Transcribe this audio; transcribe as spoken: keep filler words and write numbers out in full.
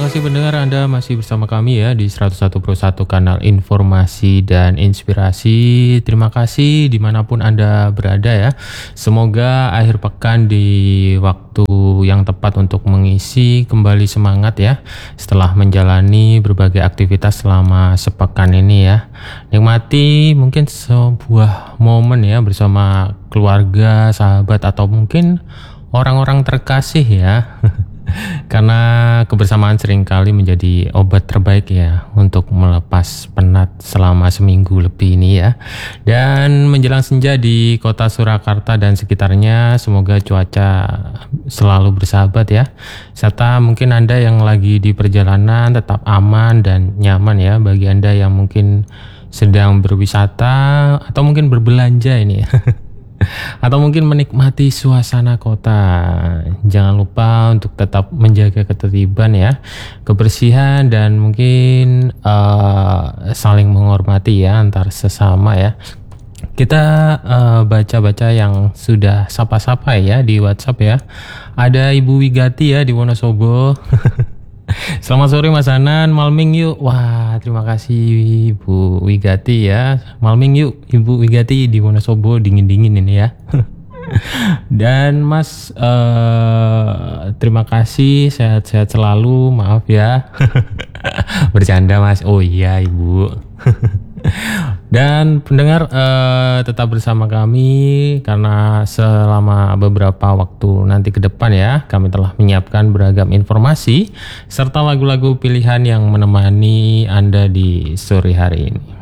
kasih pendengar, Anda masih bersama kami ya di seratus satu koma satu kanal informasi dan inspirasi. Terima kasih dimanapun Anda berada ya. Semoga akhir pekan di waktu yang tepat untuk mengisi kembali semangat ya, setelah menjalani berbagai aktivitas selama sepekan ini ya. Nikmati mungkin sebuah momen ya bersama keluarga, sahabat, atau mungkin orang-orang terkasih ya. Karena kebersamaan seringkali menjadi obat terbaik ya untuk melepas penat selama seminggu lebih ini ya. Dan menjelang senja di kota Surakarta dan sekitarnya, semoga cuaca selalu bersahabat ya. Serta mungkin Anda yang lagi di perjalanan tetap aman dan nyaman ya. Bagi Anda yang mungkin sedang berwisata atau mungkin berbelanja ini ya. Atau mungkin menikmati suasana kota. Jangan lupa untuk tetap menjaga ketertiban ya, kebersihan, dan mungkin uh, saling menghormati ya antar sesama ya. Kita uh, baca-baca yang sudah sapa-sapa ya di WhatsApp ya. Ada Ibu Wigati ya di Wonosobo. Selamat sore Mas Hanan, malming yuk. Wah, terima kasih Ibu Wigati ya. Malming yuk Ibu Wigati di Wonosobo, dingin-dingin ini ya. Dan Mas uh, terima kasih, sehat-sehat selalu. Maaf ya. Bercanda Mas. Oh iya Ibu. Dan pendengar uh, tetap bersama kami karena selama beberapa waktu nanti ke depan ya, kami telah menyiapkan beragam informasi serta lagu-lagu pilihan yang menemani Anda di sore hari ini.